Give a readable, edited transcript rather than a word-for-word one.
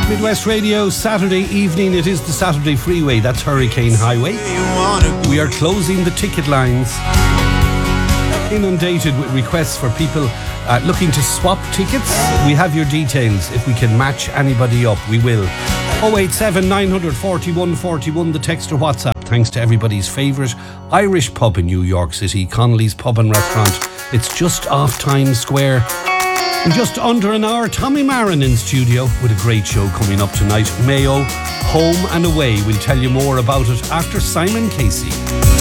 Midwest Radio, Saturday evening. It is the Saturday Freeway. That's Hurricane Highway. We are closing the ticket lines. Inundated with requests for people looking to swap tickets. We have your details. If we can match anybody up, we will. 087 941 41, the text or WhatsApp. Thanks to everybody's favourite Irish pub in New York City, Connolly's Pub and Restaurant. It's just off Times Square. In just under an hour, Tommy Marin in studio with a great show coming up tonight. Mayo, Home and Away. We'll tell you more about it after Simon Casey.